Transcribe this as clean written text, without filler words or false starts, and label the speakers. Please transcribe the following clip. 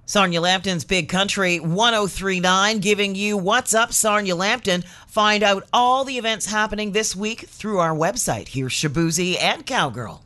Speaker 1: Sarnia Lambton's Big Country 1039 giving you What's Up Sarnia Lambton. Find out all the events happening this week through our website. Here's Shabuzi and Cowgirl.